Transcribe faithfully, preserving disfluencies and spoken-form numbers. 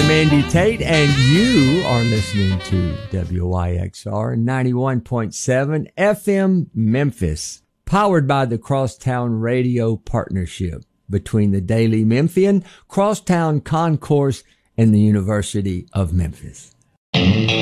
Andy Tate, and you are listening to W Y X R ninety-one point seven F M Memphis, powered by the Crosstown Radio Partnership between the Daily Memphian, Crosstown Concourse, and the University of Memphis.